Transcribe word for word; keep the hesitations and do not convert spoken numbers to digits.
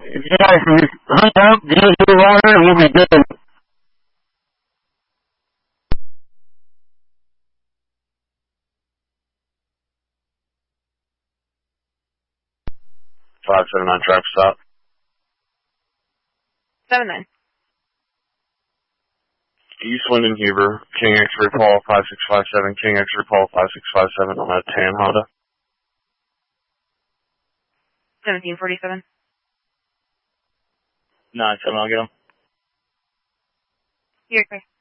Yeah, if you hook up, get your water, and we'll be good. five seven nine traffic stop. seven nine. East Linden Huber, King X-Ray Paul five six five seven, King X-Ray Paul five six five seven on a tan Honda. seventeen forty-seven. nine seven, I'll get him. You're okay.